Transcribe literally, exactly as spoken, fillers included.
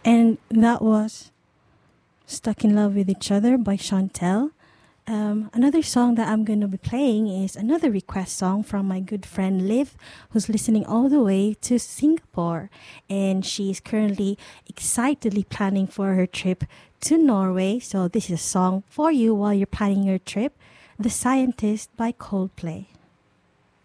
And that was Stuck in Love with Each Other by Chantel. Um, another song that I'm going to be playing is another request song from my good friend Liv, who's listening all the way to Singapore. And she's currently excitedly planning for her trip to Norway. So this is a song for you while you're planning your trip, The Scientist by Coldplay.